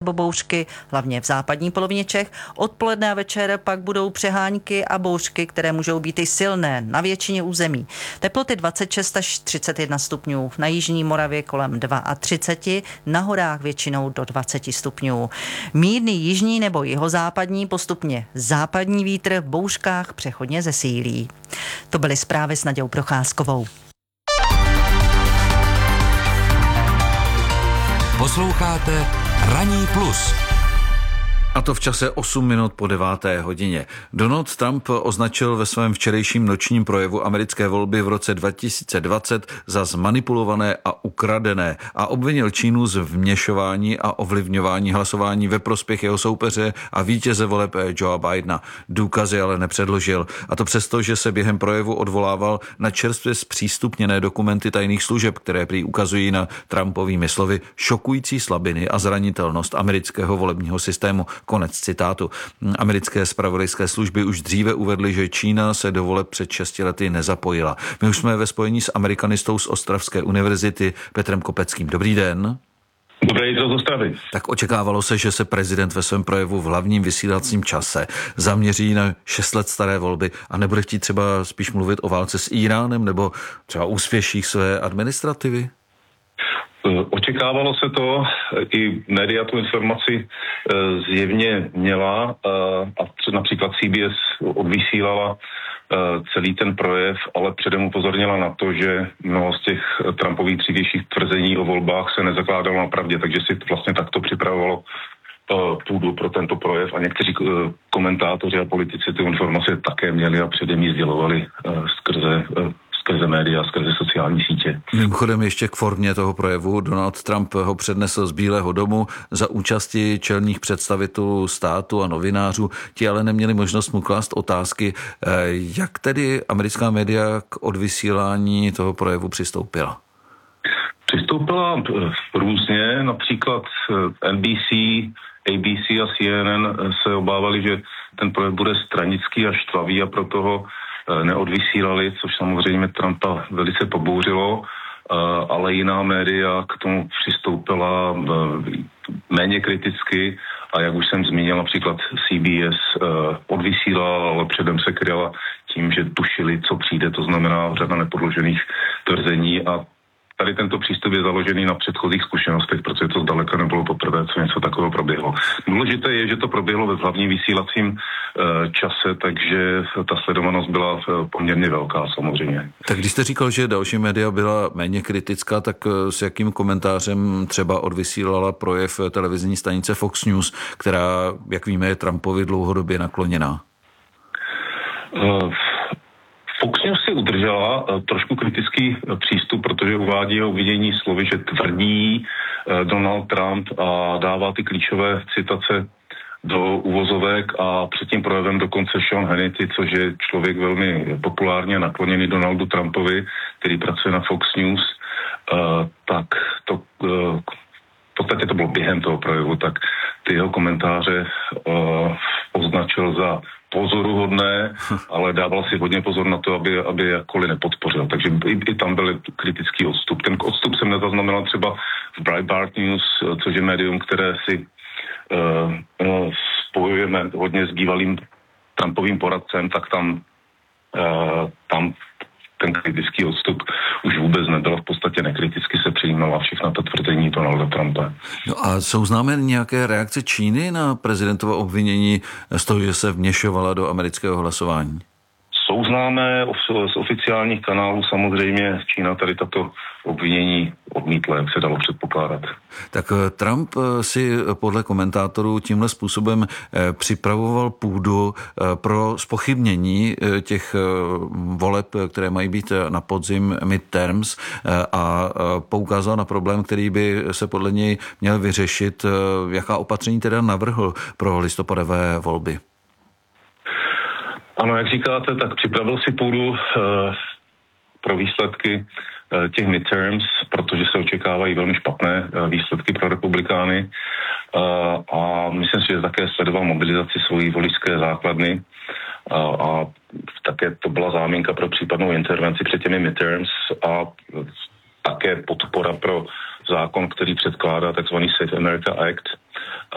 nebo bouřky, hlavně v západní polovině Čech. Odpoledne a večer pak budou přehánky a bouřky, které můžou být i silné na většině území. Teploty 26 až 31 stupňů, na jižní Moravě kolem 32, na horách většinou do 20 stupňů. Mírný jižní nebo jihozápadní, postupně západní vítr v bouřkách přechodně zesílí. To byly zprávy s Nadějou Procházkovou. Posloucháte Ranní plus. A to v čase 8 minut po 9. hodině. Donald Trump označil ve svém včerejším nočním projevu americké volby v roce 2020 za zmanipulované a ukradené a obvinil Čínu z vměšování a ovlivňování hlasování ve prospěch jeho soupeře a vítěze voleb Joea Bidena. Důkazy ale nepředložil. A to přesto, že se během projevu odvolával na čerstvě zpřístupněné dokumenty tajných služeb, které prý ukazují na Trumpovými slovy šokující slabiny a zranitelnost amerického volebního systému. Konec citátu. Americké zpravodajské služby už dříve uvedly, že Čína se do voleb před 6 lety nezapojila. My už jsme ve spojení s amerikanistou z Ostravské univerzity Petrem Kopeckým. Dobrý den. Dobrý den z Ostravy. Tak očekávalo se, že se prezident ve svém projevu v hlavním vysílacím čase zaměří na 6 let staré volby a nebude chtít třeba spíš mluvit o válce s Íránem nebo třeba úspěších své administrativy? Očekávalo se to, i média tu informaci zjevně měla a například CBS odvysílala celý ten projev, ale předem upozornila na to, že mnoho z těch Trumpových dřívějších tvrzení o volbách se nezakládalo na pravdě, takže si vlastně takto připravovalo půdu pro tento projev a někteří komentátoři a politici ty informace také měli a předem ji sdělovali skrze média, skrze sociální sítě. Mimochodem ještě k formě toho projevu. Donald Trump ho přednesl z Bílého domu za účasti čelných představitelů státu a novinářů. Ti ale neměli možnost mu klást otázky. Jak tedy americká média k odvysílání toho projevu přistoupila? Přistoupila různě, například NBC, ABC a CNN se obávali, že ten projev bude stranický a štvavý a proto ho neodvysílali, což samozřejmě Trumpa velice pobouřilo, ale jiná média k tomu přistoupila méně kriticky a jak už jsem zmínil, například CBS odvysílala, ale předem se kryla tím, že tušili, co přijde, to znamená řada nepodložených tvrzení a tady tento přístup je založený na předchozích zkušenostech, protože to zdaleka nebylo poprvé, co něco takového proběhlo. Důležité je, že to proběhlo ve hlavním vysílacím čase, takže ta sledovanost byla poměrně velká samozřejmě. Tak když jste říkal, že další média byla méně kritická, tak s jakým komentářem třeba odvysílala projev televizní stanice Fox News, která, jak víme, je Trumpovi dlouhodobě nakloněná? Fox News si udržela trošku kritický přístup, protože uvádí o obvinění slovy, že tvrdí Donald Trump a dává ty klíčové citace do uvozovek a před tím projevem dokonce Sean Hannity, což je člověk velmi populárně nakloněný Donaldu Trumpovi, který pracuje na Fox News, tak to v podstatě to bylo během toho projevu, tak ty jeho komentáře označil za pozoruhodné, ale dával si hodně pozor na to, aby jakkoliv nepodpořil. Takže i tam byl kritický odstup. Ten odstup jsem nezaznamenal třeba v Breitbart News, což je médium, které si spojujeme hodně s bývalým Trumpovým poradcem, tak tam ten kritický odstup už vůbec nebyl, v podstatě nekriticky se přijímala všechna ta tvrzení Donalda Trumpa. No a jsou známé nějaké reakce Číny na prezidentova obvinění z toho, že se vměšovala do amerického hlasování? Jsou známé z oficiálních kanálů, samozřejmě Čína tady tato obvinění odmítla, jak se dalo předpokládat. Tak Trump si podle komentátorů tímhle způsobem připravoval půdu pro zpochybnění těch voleb, které mají být na podzim midterms a poukázal na problém, který by se podle něj měl vyřešit. Jaká opatření teda navrhl pro listopadové volby? Ano, jak říkáte, tak připravil si půdu pro výsledky těch midterms, protože se očekávají velmi špatné výsledky pro republikány a myslím si, že také sledoval mobilizaci svojí voličské základny a také to byla záminka pro případnou intervenci před těmi midterms a také podpora pro zákon, který předkládá takzvaný Save America Act,